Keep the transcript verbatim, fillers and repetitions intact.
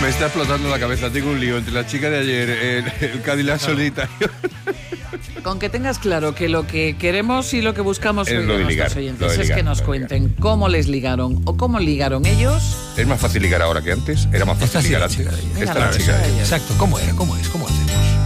me está explotando la cabeza. Tengo un lío entre la chica de ayer, el, el Cadillac solitario. Con que tengas claro que lo que queremos y lo que buscamos Es hoy lo de de nuestros ligar, oyentes lo de es ligar, que nos lo de cuenten cómo les ligaron o cómo ligaron ellos. Es más fácil ligar ahora que antes. Era más fácil Esta sí ligar la antes. chica de ayer. Venga, Esta la es la chica chica de de ayer. ayer. Exacto, ¿cómo era? ¿Cómo es? ¿Cómo hacemos?